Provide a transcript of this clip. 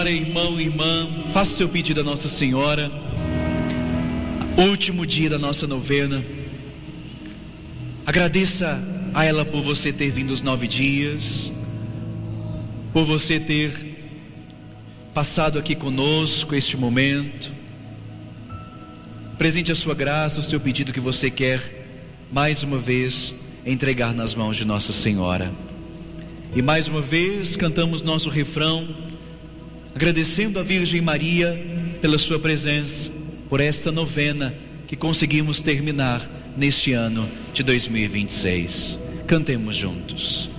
Irmão e irmã, faça o seu pedido a Nossa Senhora. Último dia da nossa novena. Agradeça a ela por você ter vindo os 9 dias, por você ter passado aqui conosco este momento. Presente a sua graça, o seu pedido que você quer mais uma vez entregar nas mãos de Nossa Senhora. E mais uma vez cantamos nosso refrão, agradecendo a Virgem Maria pela sua presença, por esta novena que conseguimos terminar neste ano de 2026. Cantemos juntos.